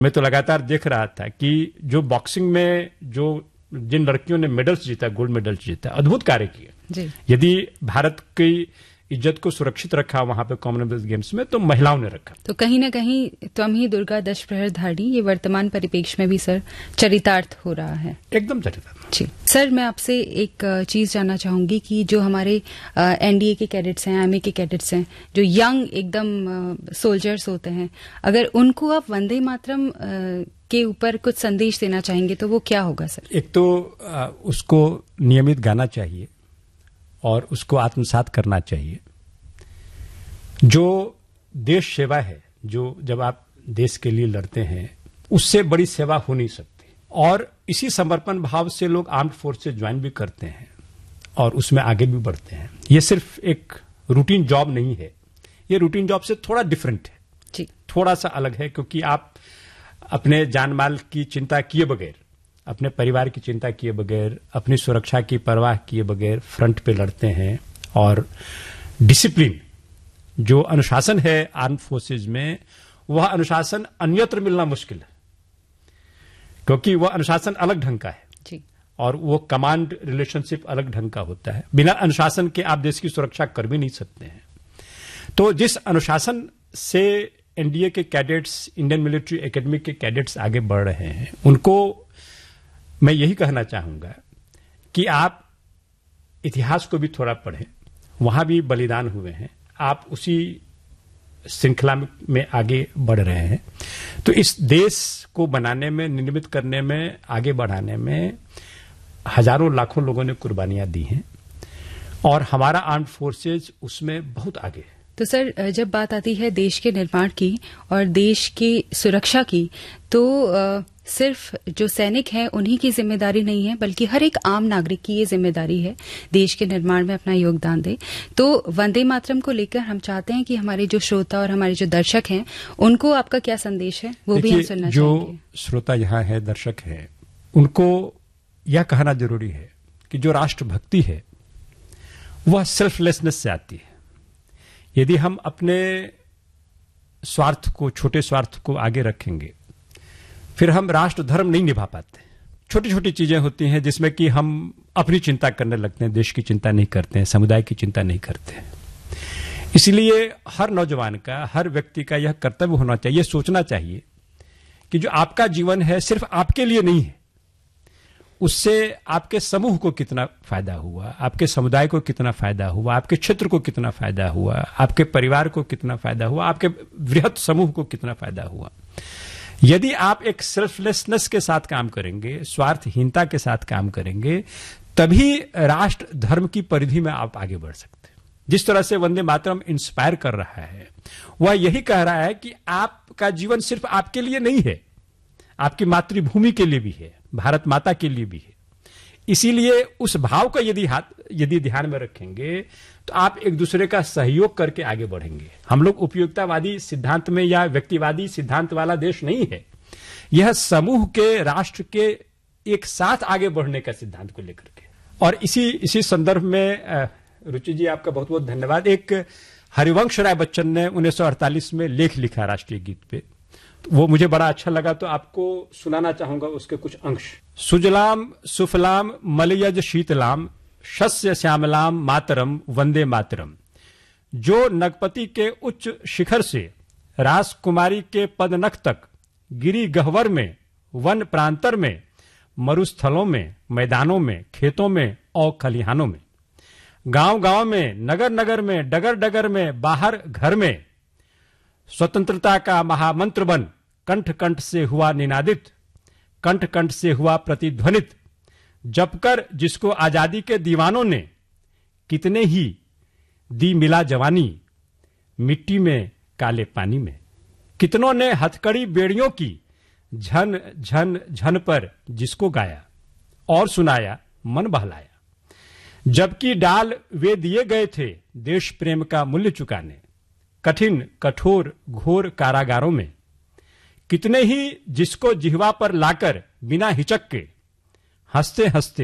मैं तो लगातार देख रहा था कि जो बॉक्सिंग में जिन लड़कियों ने मेडल्स जीता, गोल्ड मेडल जीता, अद्भुत कार्य किए। यदि भारत की इज्जत को सुरक्षित रखा वहां पे कॉमनवेल्थ गेम्स में, तो महिलाओं ने रखा। तो कहीं न कहीं त्वं ही दुर्गा दश प्रहर धारी, ये वर्तमान परिप्रेक्ष्य में भी सर चरितार्थ हो रहा है। एकदम चरितार्थ। जी सर, मैं आपसे एक चीज जानना चाहूंगी कि जो हमारे एनडीए के कैडेट्स हैं, आर्मी के कैडेट्स हैं, जो यंग एकदम सोल्जर्स होते हैं, अगर उनको आप वंदे मातरम के ऊपर कुछ संदेश देना चाहेंगे तो वो क्या होगा सर? एक तो उसको नियमित गाना चाहिए और उसको आत्मसात करना चाहिए। जो देश सेवा है, जो जब आप देश के लिए लड़ते हैं, उससे बड़ी सेवा हो नहीं सकती। और इसी समर्पण भाव से लोग आर्म्ड फोर्सेस ज्वाइन भी करते हैं और उसमें आगे भी बढ़ते हैं। ये सिर्फ एक रूटीन जॉब नहीं है, ये रूटीन जॉब से थोड़ा डिफरेंट है जी। थोड़ा सा अलग है, क्योंकि आप अपने जान माल की चिंता किए बगैर, अपने परिवार की चिंता किए बगैर, अपनी सुरक्षा की परवाह किए बगैर फ्रंट पे लड़ते हैं। और डिसिप्लिन, जो अनुशासन है आर्म फोर्सेज में, वह अनुशासन अन्यत्र मिलना मुश्किल है, क्योंकि वह अनुशासन अलग ढंग का है जी। और वो कमांड रिलेशनशिप अलग ढंग का होता है। बिना अनुशासन के आप देश की सुरक्षा कर भी नहीं सकते हैं। तो जिस अनुशासन से एनडीए के कैडेट्स, इंडियन मिलिट्री एकेडमी के कैडेट्स आगे बढ़ रहे हैं, उनको मैं यही कहना चाहूंगा कि आप इतिहास को भी थोड़ा पढ़ें, वहां भी बलिदान हुए हैं, आप उसी श्रृंखला में आगे बढ़ रहे हैं। तो इस देश को बनाने में, निर्मित करने में, आगे बढ़ाने में हजारों लाखों लोगों ने कुर्बानियां दी हैं और हमारा आर्म्ड फोर्सेज उसमें बहुत आगे है। तो सर, जब बात आती है देश के निर्माण की और देश की सुरक्षा की, तो सिर्फ जो सैनिक हैं उन्हीं की जिम्मेदारी नहीं है, बल्कि हर एक आम नागरिक की ये जिम्मेदारी है देश के निर्माण में अपना योगदान दे। तो वंदे मातरम को लेकर हम चाहते हैं कि हमारे जो श्रोता और हमारे जो दर्शक हैं, उनको आपका क्या संदेश है, वो भी हम सुनना चाहेंगे। जो श्रोता यहाँ है, दर्शक हैं, उनको यह कहना जरूरी है कि जो राष्ट्रभक्ति है वह सेल्फलेसनेस से आती है। यदि हम अपने स्वार्थ को, छोटे स्वार्थ को आगे रखेंगे, फिर हम राष्ट्र धर्म नहीं निभा पाते। छोटी छोटी चीजें होती हैं जिसमें कि हम अपनी चिंता करने लगते हैं, देश की चिंता नहीं करते हैं, समुदाय की चिंता नहीं करते हैं। इसलिए हर नौजवान का, हर व्यक्ति का यह कर्तव्य होना चाहिए, सोचना चाहिए कि जो आपका जीवन है सिर्फ आपके लिए नहीं है, उससे आपके समूह को कितना फायदा हुआ, आपके समुदाय को कितना फायदा हुआ, आपके क्षेत्र को कितना फायदा हुआ, आपके परिवार को कितना फायदा हुआ, आपके वृहत समूह को कितना फायदा हुआ। यदि आप एक सेल्फलेसनेस के साथ काम करेंगे, स्वार्थहीनता के साथ काम करेंगे, तभी राष्ट्र धर्म की परिधि में आप आगे बढ़ सकते हैं। जिस तरह से वंदे मातरम इंस्पायर कर रहा है, वह यही कह रहा है कि आपका जीवन सिर्फ आपके लिए नहीं है, आपकी मातृभूमि के लिए भी है, भारत माता के लिए भी है। इसीलिए उस भाव को यदि ध्यान में रखेंगे तो आप एक दूसरे का सहयोग करके आगे बढ़ेंगे। हम लोग उपयोगितावादी सिद्धांत में या व्यक्तिवादी सिद्धांत वाला देश नहीं है। यह समूह के, राष्ट्र के एक साथ आगे बढ़ने का सिद्धांत को लेकर के। और इसी संदर्भ में रुचि जी, आपका बहुत बहुत धन्यवाद। एक हरिवंश राय बच्चन ने 1948 में लेख लिखा राष्ट्रीय गीत पे, वो मुझे बड़ा अच्छा लगा, तो आपको सुनाना चाहूंगा उसके कुछ अंश। सुजलाम सुफलाम मलयज शीतलाम शस्य श्यामलाम मातरम वंदे मातरम। जो नगपति के उच्च शिखर से राजकुमारी के पदनख तक, गिरी गह्वर में, वन प्रांतर में, मरुस्थलों में, मैदानों में, खेतों में और खलिहानों में, गांव गांव में, नगर नगर में, डगर डगर में, बाहर घर में, स्वतंत्रता का महामंत्र बन कंठ कंठ से हुआ निनादित, कंठ कंठ से हुआ प्रतिध्वनित, जपकर जिसको आजादी के दीवानों ने कितने ही दी मिला जवानी, मिट्टी में काले पानी में, कितनों ने हथकड़ी बेड़ियों की झन झन झन पर जिसको गाया और सुनाया, मन बहलाया। जबकि डाल वे दिए गए थे देश प्रेम का मूल्य चुकाने, कठिन कठोर घोर कारागारों में, कितने ही जिसको जिह्वा पर लाकर बिना हिचक के हंसते हंसते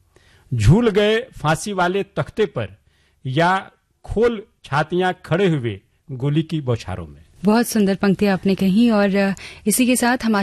झूल गए फांसी वाले तख्ते पर, या खोल छातियां खड़े हुए गोली की बौछारों में। बहुत सुंदर पंक्ति आपने कही और इसी के साथ हम